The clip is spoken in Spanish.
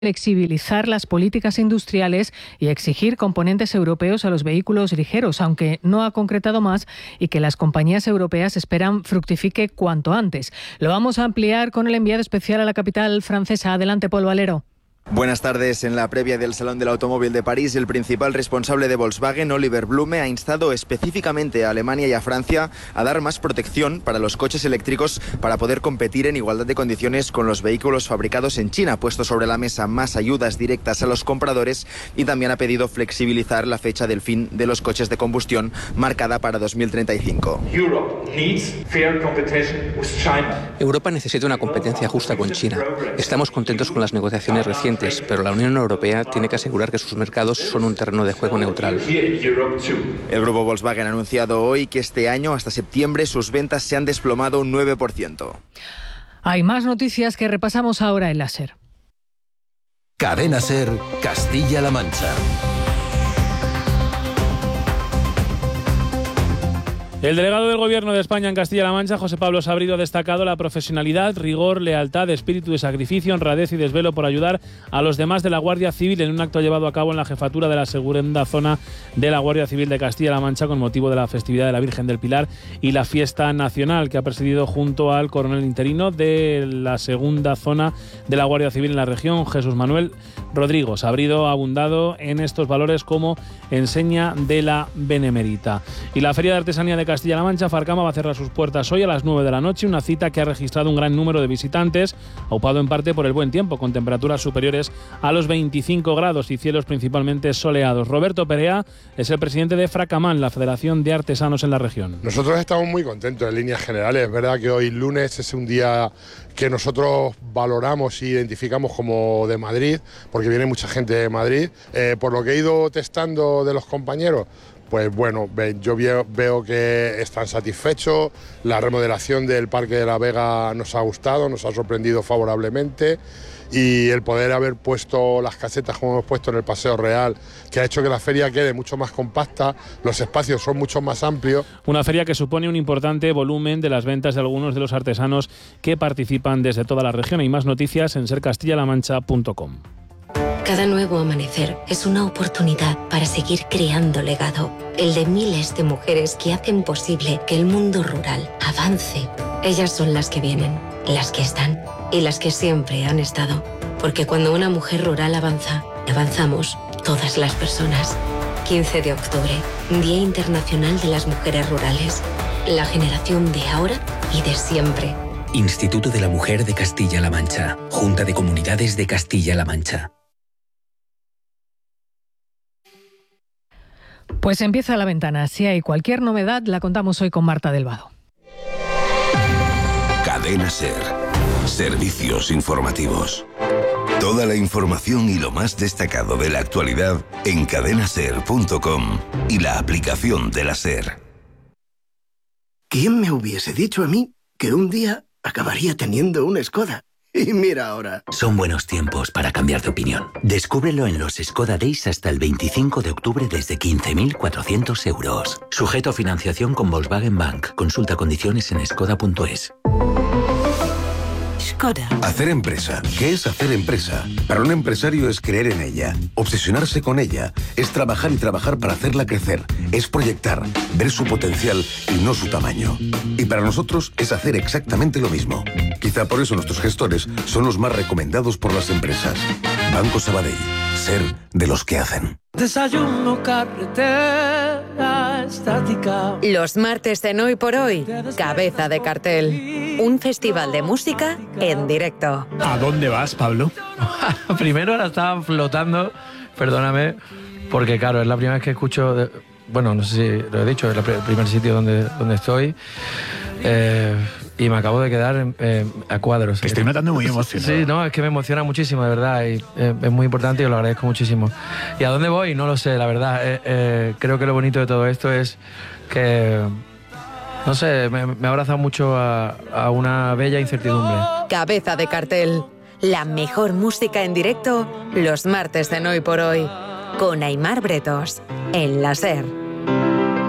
flexibilizar las políticas industriales y exigir componentes europeos a los vehículos ligeros, aunque no ha concretado más y que las compañías europeas esperan fructifique cuanto antes. Lo vamos a ampliar con el enviado especial a la capital francesa. Adelante, Paul Valero. Buenas tardes. En la previa del Salón del Automóvil de París, el principal responsable de Volkswagen, Oliver Blume, ha instado específicamente a Alemania y a Francia a dar más protección para los coches eléctricos para poder competir en igualdad de condiciones con los vehículos fabricados en China. Ha puesto sobre la mesa más ayudas directas a los compradores y también ha pedido flexibilizar la fecha del fin de los coches de combustión, marcada para 2035. Europa necesita una competencia justa con China. Estamos contentos con las negociaciones recientes, pero la Unión Europea tiene que asegurar que sus mercados son un terreno de juego neutral. El grupo Volkswagen ha anunciado hoy que este año, hasta septiembre, sus ventas se han desplomado un 9%. Hay más noticias que repasamos ahora en la SER. Cadena SER, Castilla-La Mancha. El delegado del Gobierno de España en Castilla-La Mancha, José Pablo Sabrido, ha destacado la profesionalidad, rigor, lealtad, espíritu de sacrificio, honradez y desvelo por ayudar a los demás de la Guardia Civil en un acto llevado a cabo en la jefatura de la segunda zona de la Guardia Civil de Castilla-La Mancha con motivo de la festividad de la Virgen del Pilar y la fiesta nacional, que ha presidido junto al coronel interino de la segunda zona de la Guardia Civil en la región, Jesús Manuel Rodrigo. Sabrido ha abundado en estos valores como enseña de la Benemérita. Y la Feria de Artesanía de Castilla-La Mancha, Farcama, va a cerrar sus puertas hoy a las 9 de la noche, una cita que ha registrado un gran número de visitantes, aupado en parte por el buen tiempo, con temperaturas superiores a los 25 grados y cielos principalmente soleados. Roberto Perea es el presidente de Fracamán, la Federación de Artesanos en la región. Nosotros estamos muy contentos en líneas generales. Es verdad que hoy lunes es un día que nosotros valoramos e identificamos como de Madrid, porque viene mucha gente de Madrid. Por lo que he ido testando de los compañeros, pues bueno, yo veo que están satisfechos. La remodelación del Parque de la Vega nos ha gustado, nos ha sorprendido favorablemente, y el poder haber puesto las casetas como hemos puesto en el Paseo Real, que ha hecho que la feria quede mucho más compacta, los espacios son mucho más amplios. Una feria que supone un importante volumen de las ventas de algunos de los artesanos que participan desde toda la región. Hay más noticias en sercastillalamancha.com. Cada nuevo amanecer es una oportunidad para seguir creando legado, el de miles de mujeres que hacen posible que el mundo rural avance. Ellas son las que vienen, las que están y las que siempre han estado, porque cuando una mujer rural avanza, avanzamos todas las personas. 15 de octubre, Día Internacional de las Mujeres Rurales, la generación de ahora y de siempre. Instituto de la Mujer de Castilla-La Mancha, Junta de Comunidades de Castilla-La Mancha. Pues empieza La Ventana. Si hay cualquier novedad, la contamos hoy con Marta del Vado. Cadena SER. Servicios informativos. Toda la información y lo más destacado de la actualidad en cadenaser.com y la aplicación de la SER. ¿Quién me hubiese dicho a mí que un día acabaría teniendo una Skoda? Y mira ahora. Son buenos tiempos para cambiar de opinión. Descúbrelo en los Skoda Days hasta el 25 de octubre desde 15.400 euros. Sujeto a financiación con Volkswagen Bank. Consulta condiciones en skoda.es. Skoda. Hacer empresa. ¿Qué es hacer empresa? Para un empresario es creer en ella, obsesionarse con ella, es trabajar y trabajar para hacerla crecer, es proyectar, ver su potencial y no su tamaño. Y para nosotros es hacer exactamente lo mismo. Quizá por eso nuestros gestores son los más recomendados por las empresas. Banco Sabadell. Ser de los que hacen. Desayuno, carretera, estática. Los martes en Hoy por Hoy, Cabeza de Cartel. Un festival de música en directo. ¿A dónde vas, Pablo? Primero ahora estaba flotando, perdóname, porque claro, es la primera vez que escucho... Bueno, no sé si lo he dicho, es el primer sitio donde estoy. Y me acabo de quedar a cuadros. Te estoy notando muy emocionado. Sí, no, es que me emociona muchísimo, de verdad. Y es muy importante y os lo agradezco muchísimo. ¿Y a dónde voy? No lo sé, la verdad. Creo que lo bonito de todo esto es que... No sé, me ha abrazado mucho a una bella incertidumbre. Cabeza de Cartel. La mejor música en directo los martes en Hoy por Hoy. Con Aimar Bretos. En la SER.